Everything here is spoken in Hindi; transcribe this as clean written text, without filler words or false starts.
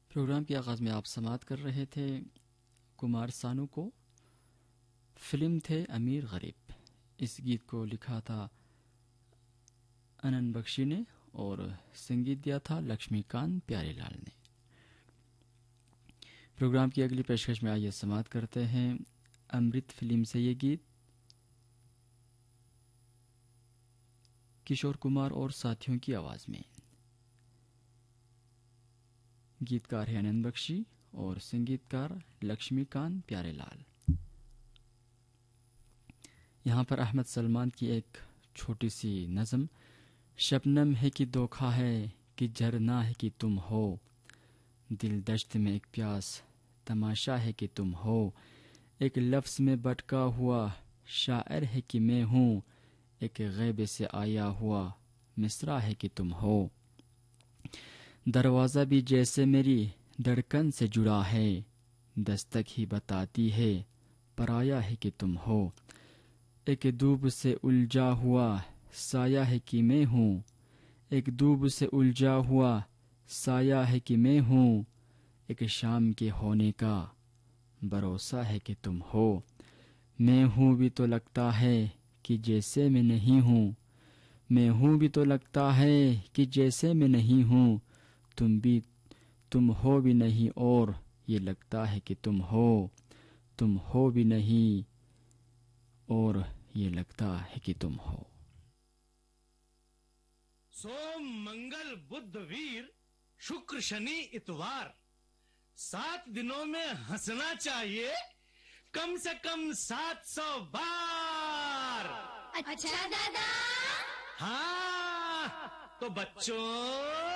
प्रोग्राम के आगाज में आप समाअत कर रहे थे कुमार सानू को। फिल्म थे अमीर गरीब। इस गीत को लिखा था अनंत बख्शी ने और संगीत दिया था लक्ष्मीकांत प्यारेलाल ने। प्रोग्राम की अगली पेशकश में आइए समाअत करते हैं अमृत फिल्म से ये गीत किशोर कुमार और साथियों की आवाज में। गीतकार है अनंत बख्शी और संगीतकार लक्ष्मीकांत प्यारेलाल। यहाँ पर अहमद सलमान की एक छोटी सी नज़म। शबनम है कि धोखा है कि झरना है कि तुम हो, दिल दश्त में एक प्यास तमाशा है कि तुम हो, एक लफ्ज़ में भटका हुआ शायर है कि मैं हूँ, एक गैबे से आया हुआ मिसरा है कि तुम हो। दरवाज़ा भी जैसे मेरी धड़कन से जुड़ा है, दस्तक ही बताती है पराया है कि तुम हो, एक दूब से उलझा हुआ साया है कि मैं हूँ, एक दूब से उलझा हुआ साया है कि मैं हूँ, एक शाम के होने का भरोसा है कि तुम हो। मैं हूँ भी तो लगता है कि जैसे मैं नहीं हूँ, मैं हूँ भी तो लगता है कि जैसे मैं नहीं हूँ, तुम हो भी नहीं और ये लगता है कि तुम हो भी नहीं और ये लगता है कि तुम हो। सोम मंगल बुध वीर शुक्र शनि इतवार, 7 दिनों में हंसना चाहिए कम से कम 700 बार। अच्छा दादा। हाँ तो बच्चों